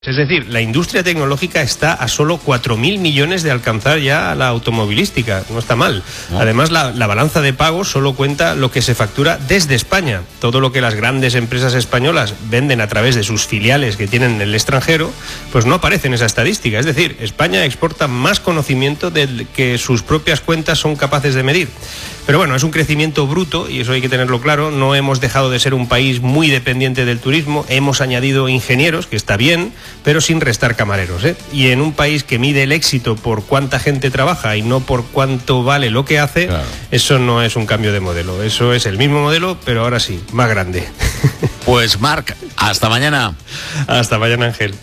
Es decir, la industria tecnológica está a solo 4.000 millones de alcanzar ya la automovilística. No está mal. Además, la balanza de pagos solo cuenta lo que se factura desde España. Todo lo que las grandes empresas españolas venden a través de sus filiales que tienen en el extranjero, pues no aparece en esa estadística. Es decir, España exporta más conocimiento del que sus propias cuentas son capaces de medir. Pero bueno, es un crecimiento bruto y eso hay que tenerlo claro. No hemos dejado de ser un país muy dependiente del turismo. Hemos añadido ingenieros, que está bien, pero sin restar camareros, ¿eh? Y en un país que mide el éxito por cuánta gente trabaja y no por cuánto vale lo que hace, claro, eso no es un cambio de modelo. Eso es el mismo modelo, pero ahora sí, más grande. Pues Marc, hasta mañana. Hasta mañana, Ángel.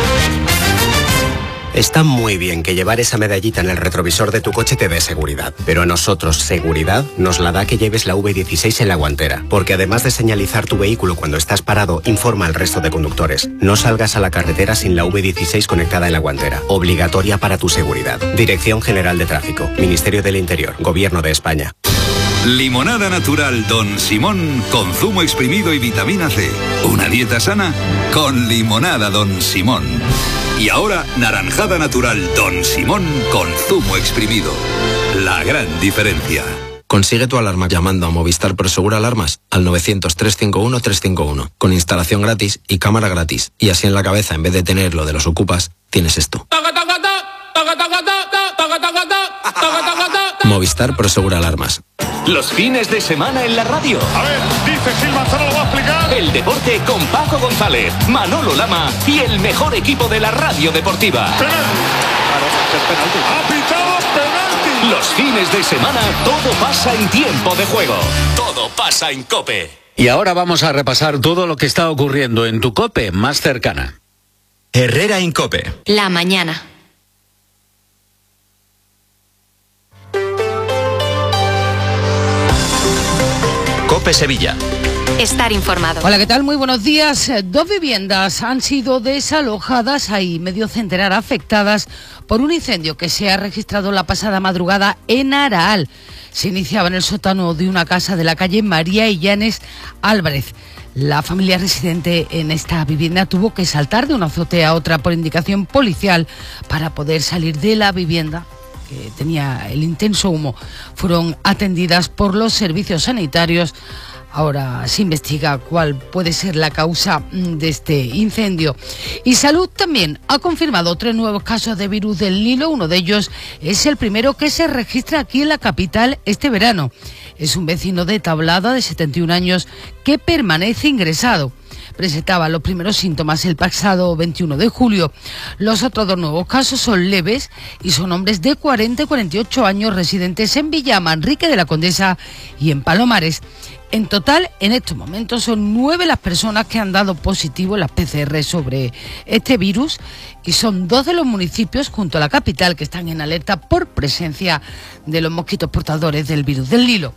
Está muy bien que llevar esa medallita en el retrovisor de tu coche te dé seguridad, pero a nosotros seguridad nos la da que lleves la V16 en la guantera, porque además de señalizar tu vehículo cuando estás parado, informa al resto de conductores. No salgas a la carretera sin la V16 conectada en la guantera, obligatoria para tu seguridad. Dirección General de Tráfico, Ministerio del Interior, Gobierno de España. Limonada natural Don Simón con zumo exprimido y vitamina C. Una dieta sana con limonada Don Simón. Y ahora, naranjada natural Don Simón con zumo exprimido. La gran diferencia. Consigue tu alarma llamando a Movistar Prosegur Alarmas al 900-351-351, con instalación gratis y cámara gratis. Y así en la cabeza, en vez de tener lo de los ocupas, tienes esto. Movistar Prosegur Alarmas. Los fines de semana en la radio. A ver, dice Gil Manzano, lo va a explicar. El deporte con Paco González, Manolo Lama y el mejor equipo de la radio deportiva. Penalti. Ha pitado penalti. Los fines de semana todo pasa en tiempo de juego. Todo pasa en COPE. Y ahora vamos a repasar todo lo que está ocurriendo en tu COPE más cercana. Herrera en COPE. La mañana. COPE Sevilla. Estar informado. Hola, ¿qué tal? Muy buenos días. 2 viviendas han sido desalojadas, hay medio centenar afectadas por un incendio que se ha registrado la pasada madrugada en Araal. Se iniciaba en el sótano de una casa de la calle María Illanes Álvarez. La familia residente en esta vivienda tuvo que saltar de una azotea a otra por indicación policial para poder salir de la vivienda, que tenía el intenso humo. Fueron atendidas por los servicios sanitarios. Ahora se investiga cuál puede ser la causa de este incendio. Y Salud también ha confirmado 3 nuevos casos de virus del Nilo. Uno de ellos es el primero que se registra aquí en la capital este verano. Es un vecino de Tablada de 71 años que permanece ingresado. Presentaba los primeros síntomas el pasado 21 de julio. Los otros 2 nuevos casos son leves y son hombres de 40 y 48 años residentes en Villa Manrique de la Condesa y en Palomares. En total, en estos momentos son 9 las personas que han dado positivo en las PCR sobre este virus y son 2 de los municipios junto a la capital que están en alerta por presencia de los mosquitos portadores del virus del Nilo.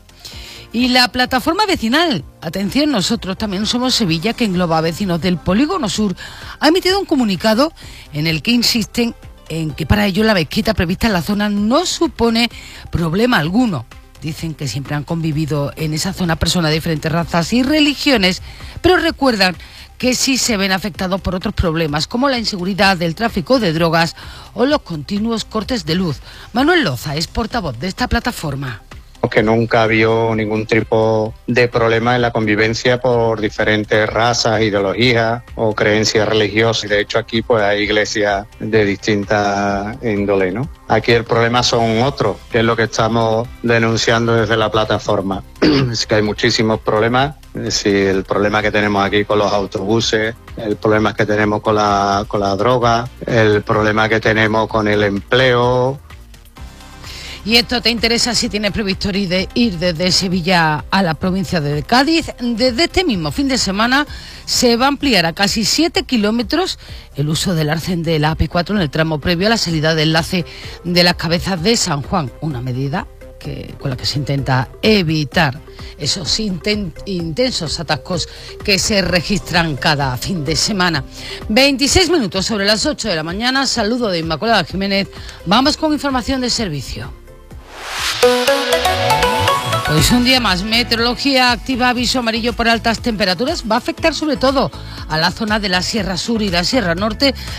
Y la plataforma vecinal, atención, nosotros también somos Sevilla, que engloba a vecinos del Polígono Sur, ha emitido un comunicado en el que insisten en que para ello la mezquita prevista en la zona no supone problema alguno. Dicen que siempre han convivido en esa zona personas de diferentes razas y religiones, pero recuerdan que sí se ven afectados por otros problemas como la inseguridad, el tráfico de drogas o los continuos cortes de luz. Manuel Loza es portavoz de esta plataforma. Que nunca ha habido ningún tipo de problema en la convivencia por diferentes razas, ideologías o creencias religiosas. De hecho, aquí pues hay iglesias de distintas índole, ¿no? Aquí el problema son otros, que es lo que estamos denunciando desde la plataforma. Es que hay muchísimos problemas. Es decir, el problema que tenemos aquí con los autobuses, el problema que tenemos con la droga, el problema que tenemos con el empleo. Y esto te interesa si tienes previsto ir desde Sevilla a la provincia de Cádiz. Desde este mismo fin de semana se va a ampliar a casi 7 kilómetros el uso del arcén de la AP4 en el tramo previo a la salida de enlace de las Cabezas de San Juan. Una medida con la que se intenta evitar esos intensos atascos que se registran cada fin de semana. 26 minutos sobre las 8 de la mañana. Saludo de Inmaculada Jiménez. Vamos con información de servicio. Pues un día más, meteorología activa aviso amarillo por altas temperaturas. Va a afectar sobre todo a la zona de la Sierra Sur y la Sierra Norte,